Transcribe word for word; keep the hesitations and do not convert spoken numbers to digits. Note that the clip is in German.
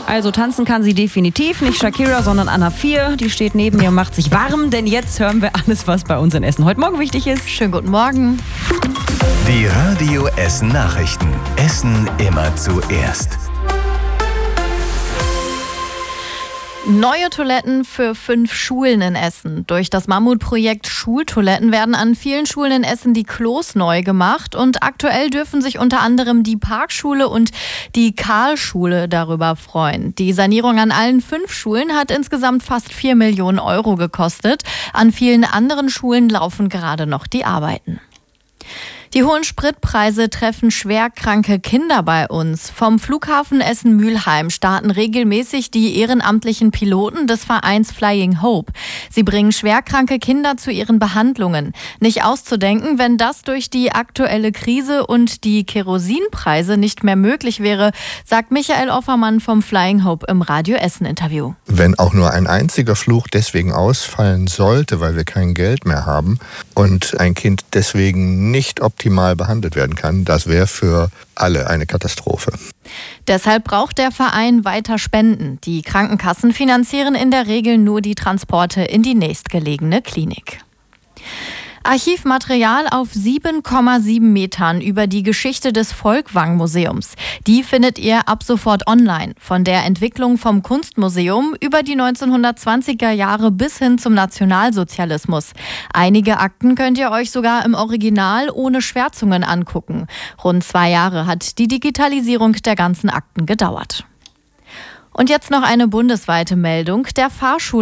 Also tanzen kann sie definitiv, nicht Shakira, sondern Anna vier. Die steht neben mir und macht sich warm, denn jetzt hören wir alles, was bei uns in Essen heute Morgen wichtig ist. Schönen guten Morgen. Die Radio Essen Nachrichten. Essen immer zuerst. Neue Toiletten für fünf Schulen in Essen. Durch das Mammutprojekt Schultoiletten werden an vielen Schulen in Essen die Klos neu gemacht und aktuell dürfen sich unter anderem die Parkschule und die Karlschule darüber freuen. Die Sanierung an allen fünf Schulen hat insgesamt fast vier Millionen Euro gekostet. An vielen anderen Schulen laufen gerade noch die Arbeiten. Die hohen Spritpreise treffen schwerkranke Kinder bei uns. Vom Flughafen Essen-Mülheim starten regelmäßig die ehrenamtlichen Piloten des Vereins Flying Hope. Sie bringen schwerkranke Kinder zu ihren Behandlungen. Nicht auszudenken, wenn das durch die aktuelle Krise und die Kerosinpreise nicht mehr möglich wäre, sagt Michael Offermann vom Flying Hope im Radio Essen-Interview. Wenn auch nur ein einziger Flug deswegen ausfallen sollte, weil wir kein Geld mehr haben und ein Kind deswegen nicht optimal behandelt werden kann, das wäre für alle eine Katastrophe. Deshalb braucht der Verein weiter Spenden. Die Krankenkassen finanzieren in der Regel nur die Transporte in die nächstgelegene Klinik. Archivmaterial auf sieben Komma sieben Metern über die Geschichte des Folkwang-Museums. Die findet ihr ab sofort online. Von der Entwicklung vom Kunstmuseum über die neunzehnhundertzwanziger Jahre bis hin zum Nationalsozialismus. Einige Akten könnt ihr euch sogar im Original ohne Schwärzungen angucken. Rund zwei Jahre hat die Digitalisierung der ganzen Akten gedauert. Und jetzt noch eine bundesweite Meldung. Der Fahrschul